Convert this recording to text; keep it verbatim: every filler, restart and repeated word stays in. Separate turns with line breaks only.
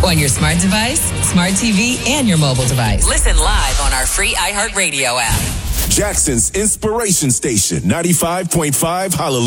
On your smart device, smart T V, and your mobile device. Listen live on our free iHeartRadio app.
Jackson's Inspiration Station, ninety-five point five Hallelujah.